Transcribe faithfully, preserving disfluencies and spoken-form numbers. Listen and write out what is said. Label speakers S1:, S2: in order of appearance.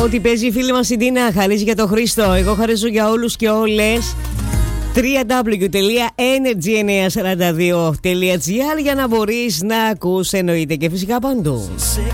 S1: Ό,τι παίζει η φίλη μας η Ντίνα χαρίζει για τον Χρήστο. Εγώ χαρίζω για όλους και όλες. double-u double-u double-u τελεία energy εννιακόσια σαράντα δύο τελεία τζι άρ για να μπορείς να ακούς, εννοείται και φυσικά παντού.